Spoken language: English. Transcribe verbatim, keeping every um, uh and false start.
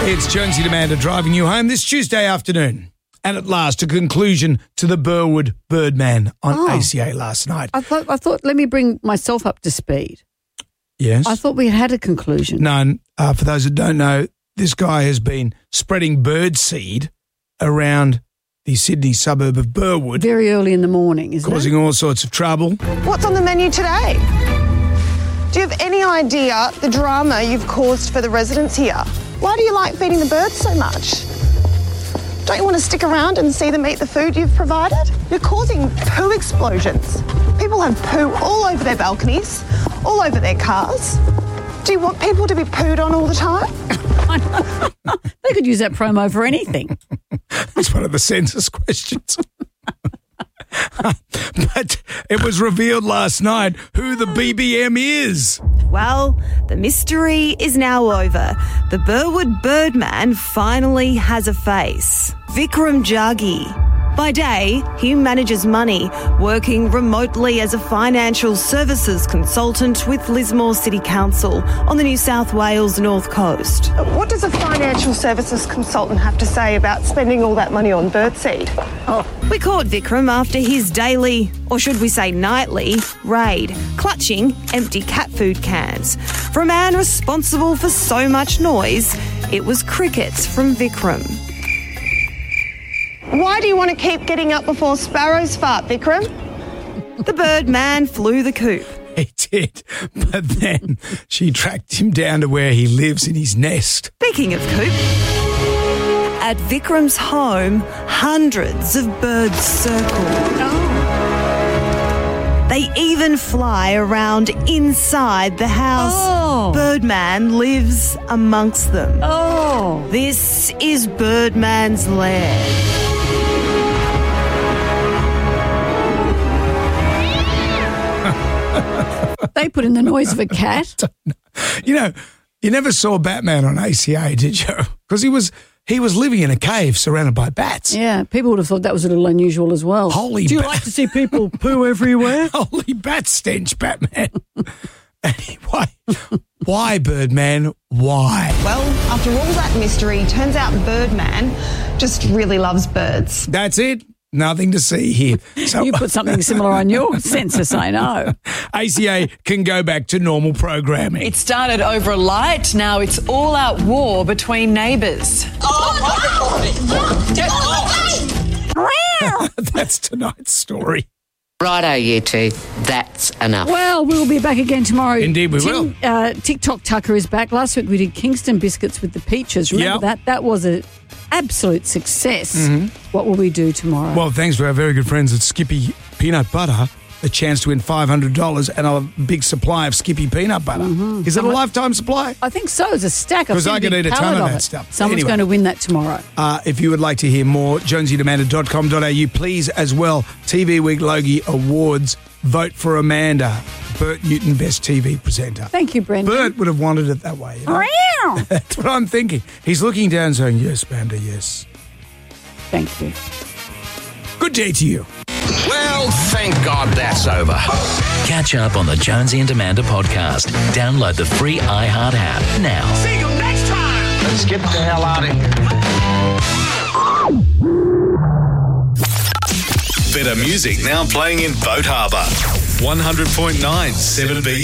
It's Jonesy and Amanda driving you home this Tuesday afternoon. And at last, a conclusion to the Burwood Birdman on Oh. A C A last night. I thought, I thought, let me bring myself up to speed. Yes? I thought we had had a conclusion. None. Uh, for those that don't know, this guy has been spreading bird seed around the Sydney suburb of Burwood, Very early in the morning, isn't causing it? all sorts of trouble. What's on the menu today? Do you have any idea the drama you've caused for the residents here? Why do you like feeding the birds so much? Don't you want to stick around and see them eat the food you've provided? You're causing poo explosions. People have poo all over their balconies, all over their cars. Do you want people to be pooed on all the time? They could use that promo for anything. That's one of the census questions. But it was revealed last night who the B B M is. Well, the mystery is now over. The Burwood Birdman finally has a face. Vikram Jaggi. By day, he manages money, working remotely as a financial services consultant with Lismore City Council on the New South Wales North Coast. What does a financial services consultant have to say about spending all that money on birdseed? We caught Vikram after his daily, or should we say nightly, raid, clutching empty cat food cans. For a man responsible for so much noise, it was crickets from Vikram. Why do you want to keep getting up before sparrows fart, Vikram? The Birdman flew the coop. He did. But then she tracked him down to where he lives in his nest. Speaking of coop, at Vikram's home, hundreds of birds circle. They even fly around inside the house. Oh. Birdman lives amongst them. Oh. This is Birdman's lair. They put in the noise of a cat. You know, you never saw Batman on A C A, did you? Because he was he was living in a cave surrounded by bats. Yeah, people would have thought that was a little unusual as well. Holy Do you ba- like to see people poo everywhere? Holy bat stench, Batman. Anyway, why, Birdman? Why? Well, after all that mystery, turns out Birdman just really loves birds. That's it. Nothing to see here. So You put something similar on your census, I know. A C A can go back to normal programming. It started over a light, now it's all-out war between neighbours. That's tonight's story. Righto, you two. That's enough. Well, we'll be back again tomorrow. Indeed we Tim, will. Uh, TikTok Tucker is back. Last week we did Kingston biscuits with the peaches. Remember Yep. that? That was an absolute success. Mm-hmm. What will we do tomorrow? Well, thanks to our very good friends at Skippy Peanut Butter, a chance to win five hundred dollars and a big supply of Skippy Peanut Butter. Mm-hmm. Is it a lifetime supply? I think so. It's a stack of 'Cause I could eat a ton of that stuff. Someone's Anyway. going to win that tomorrow. Uh, if you would like to hear more, jonesy and amanda dot com dot a u. Please, as well, T V Week Logie Awards. Vote for Amanda, Bert Newton, Best T V Presenter. Thank you, Brendan. Bert would have wanted it that way. You know? Meow. That's what I'm thinking. He's looking down saying, yes, Amanda, yes. Thank you. Good day to you. Well, thank God that's over. Catch up on the Jonesy and Amanda podcast. Download the free iHeart app now. See you next time. Let's get the hell out of here. Better music now playing in Boat Harbour. one hundred point nine seven B